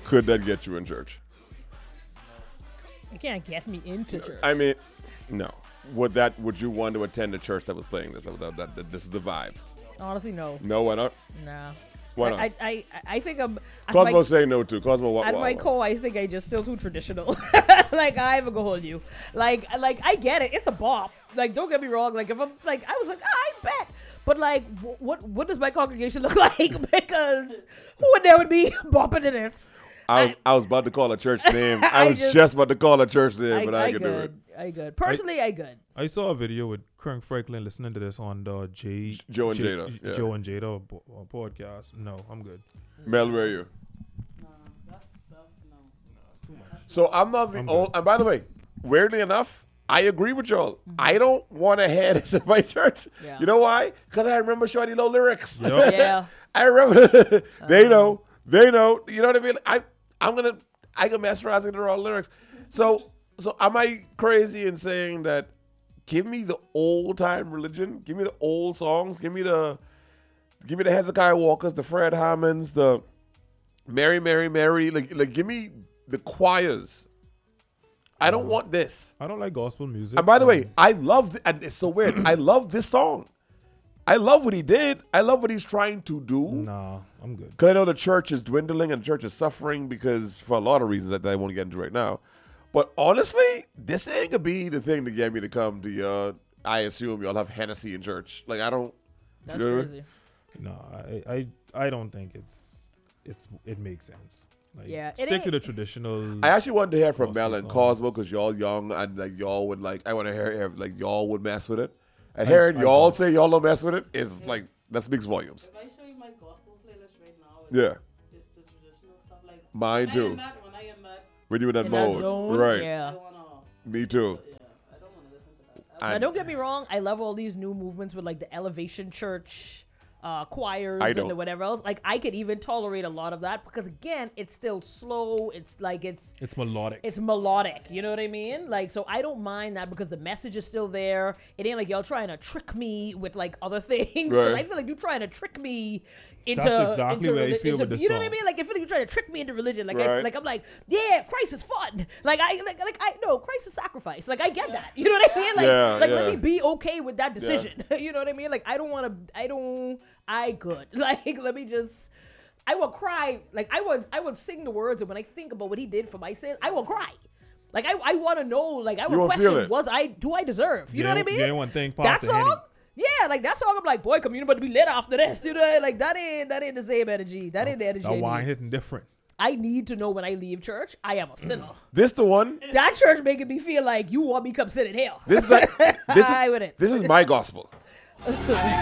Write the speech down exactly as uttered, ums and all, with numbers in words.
Could that get you in church? You can't get me into church. I mean, no. Would that? Would you want to attend a church that was playing this? That, that, that, this is the vibe. Honestly, no. No, why not? Nah. Why not? I, I, I, I think I'm. Cosmo say no too. Cosmo, what? At what, my what? core, I think I just still too traditional. Like I even go hold you. Like, like I get it. It's a bop. Like, don't get me wrong. Like, if I'm like, I was like, ah, I bet. But like, wh- what, what does my congregation look like? Because who would there would be bopping to this? I was, I, I was about to call a church name. I, I was just, just about to call a church name, I, but I, I I could good. do it. I good. Personally, I, I good. I saw a video with Kurt Franklin listening to this on the J Joe and J- Jada, yeah. Joe and Jada bo- uh, podcast. No, I'm good. Mel, where are you? No, that's that's no. So I'm not the I'm only. And by the way, weirdly enough, I agree with y'all. Mm-hmm. I don't want to head as my church. Yeah. You know why? Because I remember Shorty Low lyrics. Yep. Yeah. I remember. they Uh. know. They know. You know what I mean? I I'm gonna I can mesmerize the raw lyrics. So so am I crazy in saying that? Give me the old time religion. Give me the old songs. Give me the give me the Hezekiah Walkers, the Fred Hammonds, the Mary Mary Mary. Like like give me the choirs. I don't want this. I don't like gospel music. And by the Um, way, I love th- and it's so weird. I love this song. I love what he did. I love what he's trying to do. nah, I'm good. Because I know the church is dwindling and the church is suffering because for a lot of reasons that I won't get into right now. But honestly, this ain't gonna be the thing to get me to come to your. I assume y'all have Hennessy in church. Like I don't. That's you know what I mean? crazy. No, I, I I don't think it's it's it makes sense. Like, Yeah, it stick to ain't- the traditional. I actually wanted to hear from Gospel Mel and songs. Cosmo because y'all young and like y'all would like. I want to hear, hear like y'all would mess with it. And I- hearing I y'all don't. say y'all don't mess with it is like that speaks volumes. If I show you my gospel playlist right now, it's, Yeah, it's the traditional stuff. Like mine when I too. am that, when I am that, When you in that In that mode, zone, right? yeah. I wanna. Me too. Yeah, I don't wanna listen to that. I, I- Now, don't get me wrong. I love all these new movements with like the Elevation Church uh, choirs I and don't. the whatever else. Like, I could even tolerate a lot of that because, again, it's still slow. It's like it's It's melodic. it's melodic. You know what I mean? Like, so I don't mind that because the message is still there. It ain't like y'all trying to trick me with like other things. Because Right. I feel like you're trying to trick me into. That's exactly into, where I reli- feel into- with this You know what I song. mean? Like, I feel like you're trying to trick me into religion. Like, I, Right. like I'm like, yeah, Christ is fun. Like I like like I no, Christ is sacrifice. Like I get that. You know what I mean? Like Yeah, like yeah. let me be okay with that decision. You know what I mean? Like I don't want to. I don't. I could like let me just. I will cry. Like I would. I would sing the words, and when I think about what he did for my sins, I will cry. Like I. I want to know. Like I You would will feel question. it. Was I? Do I deserve? You know Yeah, what I mean? yeah, one thing That past the Henny. song. Yeah, like that song. I'm like, boy, communion about to be lit after this. You know, like that ain't that ain't the same energy. That ain't the energy. I That need. wine hitting different. I need to know when I leave church, I am a sinner. This the one. That church making me feel like you want me come sit in hell. This is like, this I is with it. this is my gospel.